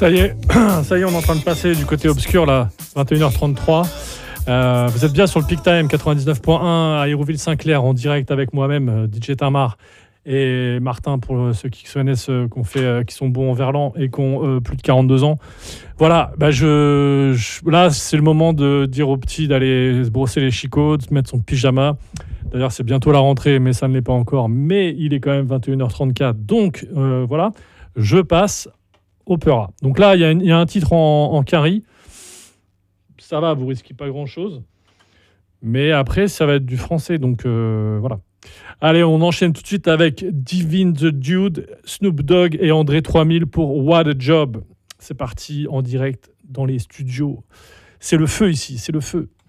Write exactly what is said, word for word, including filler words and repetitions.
Ça y est, ça y est, on est en train de passer du côté obscur là, vingt et une heures trente-trois. Euh, vous êtes bien sur le Peak Time quatre-vingt-dix-neuf point un à Hérouville-Saint-Clair en direct avec moi-même, D J Tamar et Martin pour ceux qui connaissent, qu'on fait, qui sont bons en verlan et qui ont euh, plus de quarante-deux ans. Voilà, bah je, je, là c'est le moment de dire aux petits d'aller se brosser les chicots, de mettre son pyjama. D'ailleurs c'est bientôt la rentrée, mais ça ne l'est pas encore. Mais il est quand même vingt et une heures trente-quatre, donc euh, voilà, je passe opéra. Donc là il y, y a un titre en, en carry. Ça va, vous risquez pas grand-chose. Mais après, ça va être du français, donc euh, voilà. Allez, on enchaîne tout de suite avec Divine the Dude, Snoop Dogg et André trois mille pour What a Job. C'est parti en direct dans les studios. C'est le feu ici, c'est le feu.